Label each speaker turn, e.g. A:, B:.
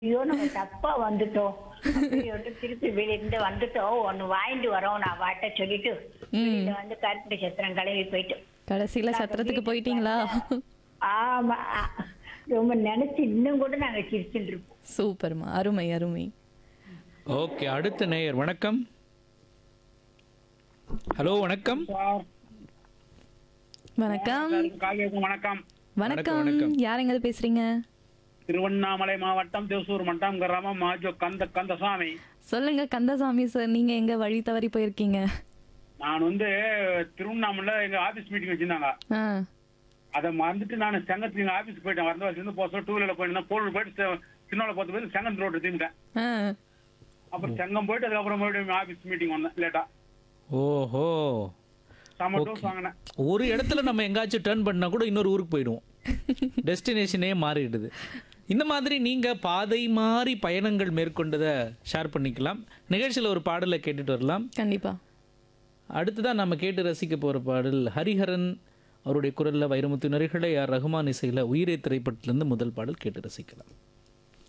A: ஐயோ நம்ம தப்பா வந்துட்டோம் அப்படின்ட்டு திருப்பி வெளியிருந்து வந்துட்டோம் ஒண்ணு வாங்கிட்டு வரோம் நான் வாட்ட சொல்லிட்டு வெளியில வந்து கருப்பட்டி சத்திரம் கிளம்பி போயிட்டு
B: கடைசியில சத்திரத்துக்கு போயிட்டீங்களா?
A: ஆமா ரொம்ப நினைச்சு இன்னும் கூட நாங்க சிரிச்சுட்டு இருப்போம்.
B: சூப்பர்மா, அருமை அருமை.
C: ஓகே, அடுத்த நேயர் வணக்கம். ஹலோ வணக்கம்.
B: வணக்கம்.
D: காவியக்கும் வணக்கம்.
B: வணக்கம்.
C: வணக்கம்.
B: யாருங்க இது பேசுறீங்க?
D: திருவண்ணாமலை மாவட்டம் தேசூர் மட்டம் கிராமம் மாஜோ கந்தசாமி.
B: சொல்லுங்க கந்தசாமி சார், நீங்க எங்க வழி தவறி போயிருக்கீங்க?
D: நான் திருவண்ணாமலை எங்க ஆபீஸ் மீட்டிங் வச்சிருந்தாங்க.
B: ஆ,
D: அதை மறந்துட்டு நான் செங்கத்துக்கு எங்க ஆபீஸ் போயிட்டேன். வரந்த வருஷம் போக டூ வீலர்ல போயிருந்தேன். போலூர் போயிட்டு சின்னோட பார்த்து போய் செங்கல் ரோடு திரும்பிட்டேன்.
B: ஆ.
D: அப்புறம் செங்கம் போயிட்டு அதுக்கப்புறம் மறுபடியும் ஆபீஸ் மீட்டிங் வந்தேன் லேட்டா.
C: ஓஹோ,
D: செம்ம டூஸ் வாங்கினேன்.
C: ஒரு இடத்துல நம்ம எங்காச்சும் டர்ன் பண்ணா கூட இன்னொரு ஊருக்கு போயிடுவோம். டெஸ்டினேஷனே மாறிடுது. இந்த மாதிரி நீங்கள் பாதை மாறி பயணங்கள் மேற்கொண்டதை ஷேர் பண்ணிக்கலாம். நிகழ்ச்சியில் ஒரு பாடலை கேட்டுட்டு வரலாம்.
B: கண்டிப்பா.
C: அடுத்ததான் நம்ம கேட்டு ரசிக்க போகிற பாடல் ஹரிஹரன் அவருடைய குரலில் வைரமுத்து நரிகளை ஆர் ரஹ்மான் இசையில் உயிரே திரைப்படத்திலேருந்து முதல் பாடல் கேட்டு ரசிக்கலாம்.